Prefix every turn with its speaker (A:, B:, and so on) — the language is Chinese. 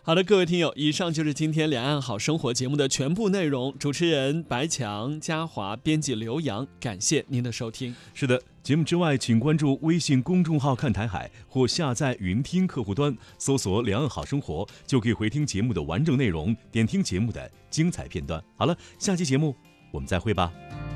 A: 好的，各位听友，以上就是今天两岸好生活节目的全部内容。主持人白强、嘉华，编辑刘洋，感谢您的收听。
B: 是的，节目之外，请关注微信公众号看台海或下载云听客户端，搜索两岸好生活，就可以回听节目的完整内容，点听节目的精彩片段。好了，下期节目我们再会吧。